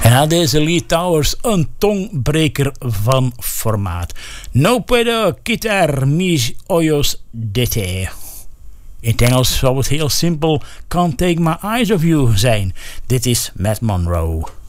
En had deze Lee Towers een tongbreker van formaat. No puedo quitar mis ojos de ti. In het Engels zou het heel simpel Can't Take My Eyes Off You zijn. Dit is Matt Monro.